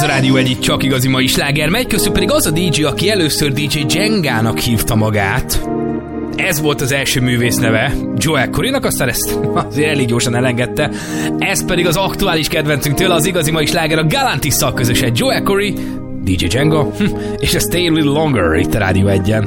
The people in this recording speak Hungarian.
a Rádió egyik csak igazi mai sláger megy, köztük pedig az a DJ, aki először DJ Jengának hívta magát. Ez volt az első művész neve, Joel Corrynak, aztán ezt azért elég gyorsan elengedte. Ez pedig az aktuális kedvencünktől, az igazi mai sláger a Galantis-szal közösen. Joel Corry, DJ Jenga, és a Stay a Little Longer itt a Rádió 1-en.